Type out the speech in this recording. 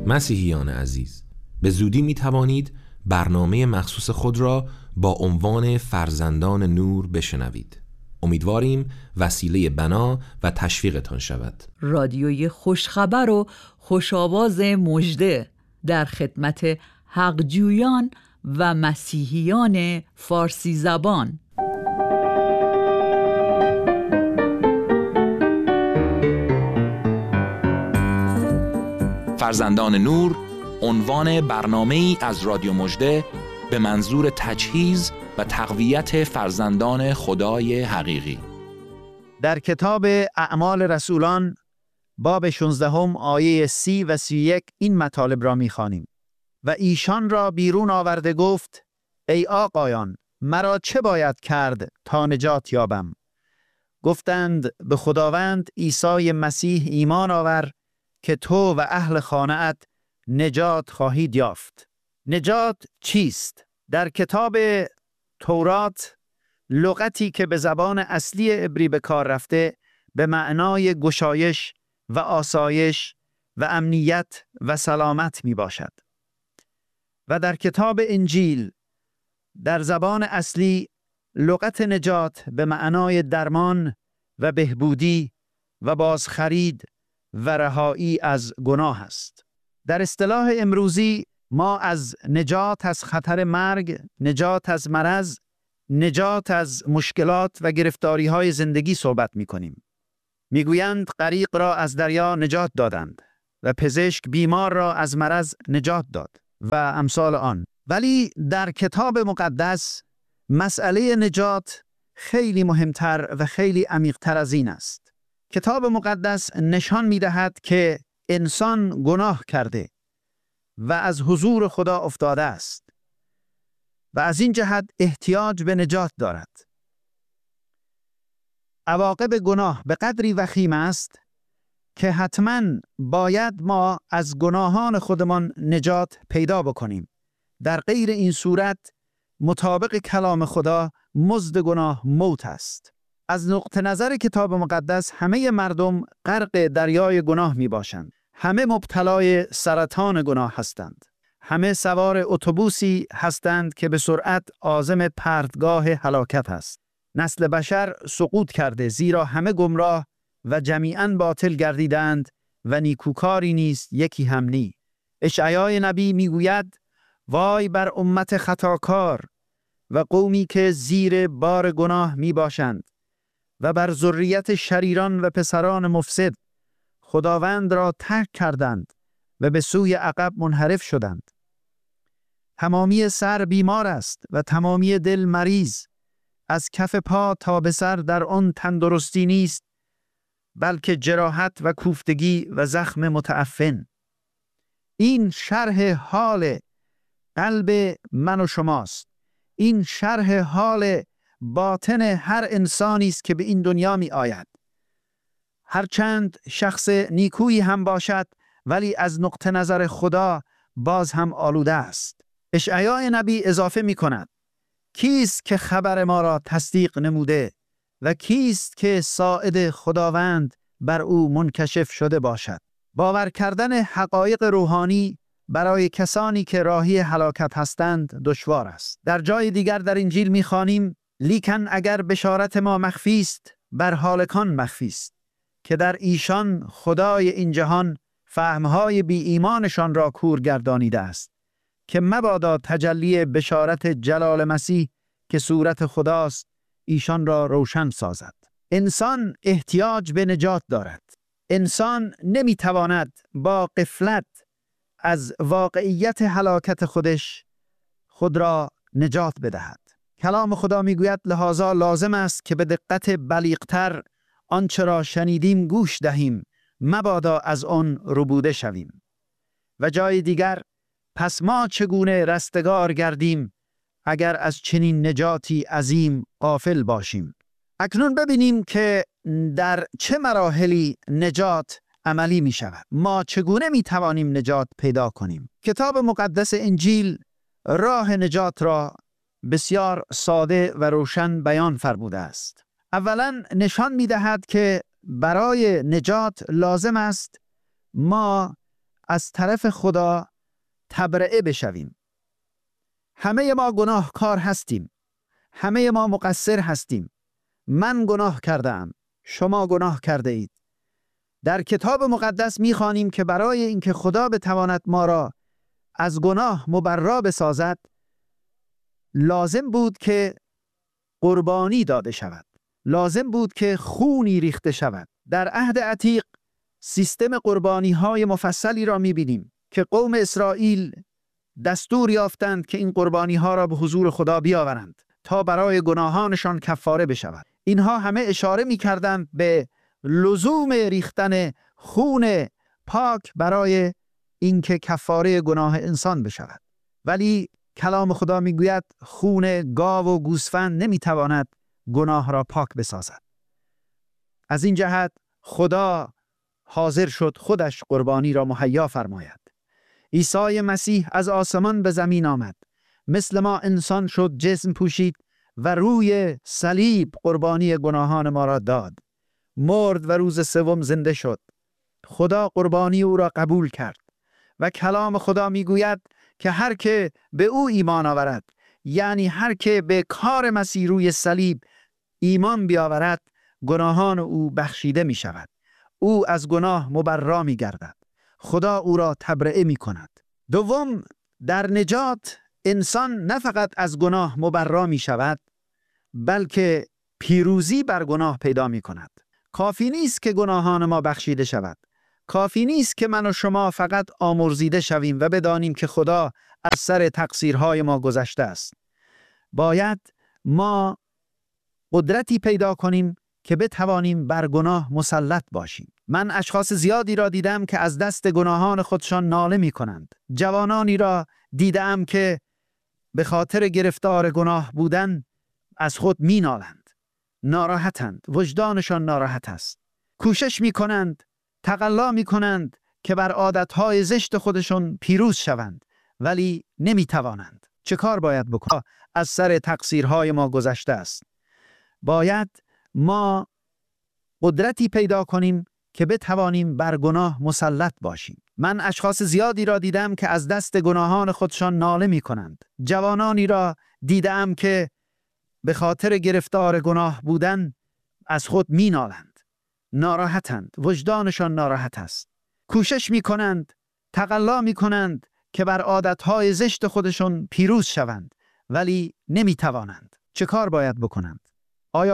مسیحیان عزیز، به زودی می توانید برنامه مخصوص خود را با عنوان فرزندان نور بشنوید. امیدواریم وسیله بنا و تشویقتان شود. رادیوی خوشخبر و خوشاواز مژده در خدمت حقجویان و مسیحیان فارسی زبان. فرزندان نور عنوان برنامه‌ای از رادیو مژده به منظور تجهیز و تقویت فرزندان خدای حقیقی. در کتاب اعمال رسولان باب 16 آیه 30 و 31 این مطالب را می‌خوانیم. و ایشان را بیرون آورده گفت: ای آقایان، مرا چه باید کرد تا نجات یابم؟ گفتند: به خداوند عیسی مسیح ایمان آور که تو و اهل خانه‌ات نجات خواهید یافت. نجات چیست؟ در کتاب تورات لغتی که به زبان اصلی عبری به کار رفته به معنای گشایش و آسایش و امنیت و سلامت می باشد. و در کتاب انجیل در زبان اصلی لغت نجات به معنای درمان و بهبودی و بازخرید و رهایی از گناه است. در اصطلاح امروزی ما از نجات از خطر مرگ، نجات از مرض، نجات از مشکلات و گرفتاری‌های زندگی صحبت می‌کنیم. می‌گویند غریق را از دریا نجات دادند و پزشک بیمار را از مرض نجات داد و امثال آن. ولی در کتاب مقدس مسئله نجات خیلی مهمتر و خیلی عمیق‌تر از این است. کتاب مقدس نشان می‌دهد که انسان گناه کرده و از حضور خدا افتاده است و از این جهت احتیاج به نجات دارد. عواقب گناه به قدری وخیم است که حتماً باید ما از گناهان خودمان نجات پیدا بکنیم. در غیر این صورت مطابق کلام خدا مزد گناه موت است. از نقطه نظر کتاب مقدس همه مردم غرق دریای گناه می باشند. همه مبتلای سرطان گناه هستند. همه سوار اتوبوسی هستند که به سرعت عازم پرتگاه هلاکت است. نسل بشر سقوط کرده، زیرا همه گمراه و جمیعاً باطل گردیدند و نیکوکاری نیست یکی هم نی. اشعیا نبی میگوید: وای بر امت خطاکار و قومی که زیر بار گناه می باشند و بر ذریت شریران و پسران مفسد. خداوند را ترک کردند و به سوی عقب منحرف شدند. تمامی سر بیمار است و تمامی دل مریض. از کف پا تا به سر در آن تندرستی نیست، بلکه جراحت و کوفتگی و زخم متعفن. این شرح حال قلب من و شماست. این شرح حال باطن هر انسانی است که به این دنیا می آید. هرچند شخص نیکویی هم باشد، ولی از نقطه نظر خدا باز هم آلوده است. اشعیا نبی اضافه می کند: کیست که خبر ما را تصدیق نموده و کیست که ساعد خداوند بر او منکشف شده باشد؟ باور کردن حقایق روحانی برای کسانی که راهی هلاکت هستند دشوار است. در جای دیگر در انجیل می‌خوانیم: لیکن اگر بشارت ما مخفی است، بر هالکان مخفی است، که در ایشان خدای این جهان فهمهای بی ایمانشان را کور گردانیده است، که مبادا تجلی بشارت جلال مسیح که صورت خداست ایشان را روشن سازد. انسان احتیاج به نجات دارد. انسان نمیتواند با غفلت از واقعیت هلاکت خود را نجات بدهد. کلام خدا میگوید: لذا لازم است که به دقت بلیغتر آنچه را شنیدیم گوش دهیم، مبادا از آن ربوده شویم. و جای دیگر: پس ما چگونه رستگار گردیم اگر از چنین نجاتی عظیم غافل باشیم؟ اکنون ببینیم که در چه مراحلی نجات عملی می شود. ما چگونه می توانیم نجات پیدا کنیم؟ کتاب مقدس انجیل راه نجات را بسیار ساده و روشن بیان فرموده است. اولا نشان می دهد که برای نجات لازم است ما از طرف خدا تبرئه بشویم. همه ما گناهکار هستیم. همه ما مقصر هستیم. من گناه کردم، شما گناه کرده اید. در کتاب مقدس می‌خوانیم که برای اینکه خدا بتواند ما را از گناه مبرا بسازد، لازم بود که قربانی داده شود. لازم بود که خونی ریخته شود. در عهد عتیق سیستم قربانی‌های مفصلی را می‌بینیم که قوم اسرائیل دستور یافتند که این قربانی‌ها را به حضور خدا بیاورند تا برای گناهانشان کفاره بشود. اینها همه اشاره می‌کردند به لزوم ریختن خون پاک برای اینکه کفاره گناه انسان بشود. ولی کلام خدا میگوید خون گاو و گوسفند نمیتواند گناه را پاک بسازد. از این جهت خدا حاضر شد خودش قربانی را مهیا فرماید. عیسی مسیح از آسمان به زمین آمد، مثل ما انسان شد، جسم پوشید و روی صلیب قربانی گناهان ما را داد. مرد و روز سوم زنده شد. خدا قربانی او را قبول کرد و کلام خدا میگوید که هر که به او ایمان آورد، یعنی هر که به کار مسیح روی صلیب ایمان بیاورد، گناهان او بخشیده می شود. او از گناه مبرا می گردد. خدا او را تبرئه می کند. دوم، در نجات انسان نه فقط از گناه مبرا می شود، بلکه پیروزی بر گناه پیدا می کند. کافی نیست که گناهان ما بخشیده شود. کافی نیست که من و شما فقط آمرزیده شویم و بدانیم که خدا از سر تقصیرهای ما گذشته است. باید ما قدرتی پیدا کنیم که بتوانیم بر گناه مسلط باشیم. من اشخاص زیادی را دیدم که از دست گناهان خودشان ناله می کنند. جوانانی را دیدم که به خاطر گرفتار گناه بودن از خود می نالند. ناراحتند. وجدانشان ناراحت است. کوشش می کنند، تقلا می کنند که بر عادتهای زشت خودشون پیروز شوند، ولی نمی توانند. چه کار باید بکنند؟ از سر تقصیرهای ما گذشته است. باید ما قدرتی پیدا کنیم که بتوانیم بر گناه مسلط باشیم. من اشخاص زیادی را دیدم که از دست گناهان خودشان ناله می کنند. جوانانی را دیدم که به خاطر گرفتار گناه بودن از خود می نالند. ناراحتند. وجدانشان ناراحت است. کوشش می کنند، تقلا می کنند که بر عادتهای زشت خودشون پیروز شوند، ولی نمی توانند. چه کار باید بکنند؟